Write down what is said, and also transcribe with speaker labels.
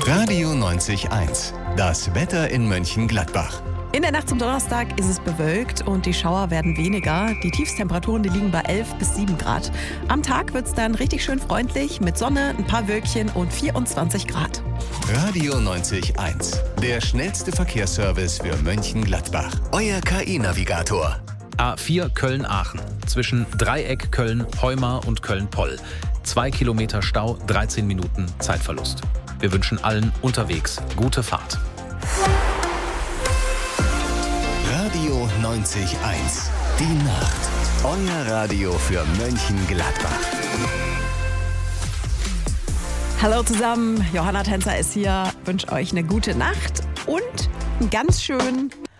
Speaker 1: Radio 90.1, das Wetter in Mönchengladbach.
Speaker 2: In der Nacht zum Donnerstag ist es bewölkt und die Schauer werden weniger. Die Tiefstemperaturen liegen bei 11 bis 7 Grad. Am Tag wird es dann richtig schön freundlich mit Sonne, ein paar Wölkchen und 24 Grad.
Speaker 1: Radio 90.1, der schnellste Verkehrsservice für Mönchengladbach. Euer KI-Navigator.
Speaker 3: A4 Köln-Aachen. Zwischen Dreieck Köln-Heumar und Köln-Poll. 2 Kilometer Stau, 13 Minuten Zeitverlust. Wir wünschen allen unterwegs gute Fahrt.
Speaker 1: Radio 90.1, die Nacht. Euer Radio für Mönchengladbach.
Speaker 2: Hallo zusammen, Johanna Tänzer ist hier. Ich wünsche euch eine gute Nacht und einen ganz schönen